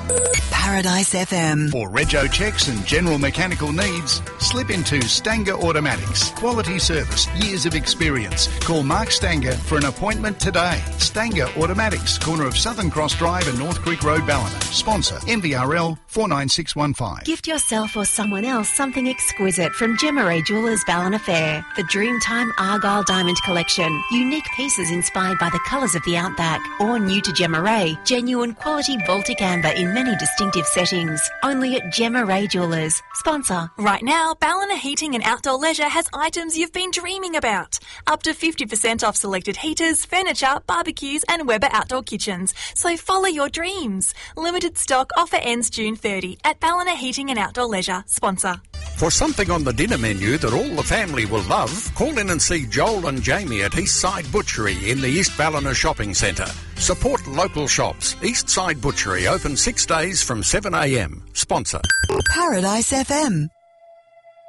Paradise FM. For rego checks and general mechanical needs, slip into Stanger Automatics. Quality service, years of experience. Call Mark Stanger for an appointment today. Stanger Automatics, corner of Southern Cross Drive and North Creek Road, Ballina. Sponsor MVRL 49615. Gift yourself or someone else something exquisite from Gemma Ray Jewelers Ballina Fair. The Dreamtime Argyle Diamond Collection. Unique pieces inspired by the colours of the outback. Or new to Gemma Ray, genuine quality Baltic amber in many distinctive settings. Only at Gemma Ray Jewelers. Sponsor. Right now, Ballina Heating and Outdoor Leisure has items you've been dreaming about. Up to 50% off selected heaters, furniture, barbecues and Weber outdoor kitchens. So follow your dreams. Limited stock offer ends June 30 at Ballina Heating and Outdoor Leisure. Sponsor. For something on the dinner menu that all the family will love, call in and see Joel and Jamie at Eastside Butchery in the East Ballina Shopping Centre. Support local shops. Eastside Butchery open 6 days from 7 a.m. Sponsor. Paradise FM.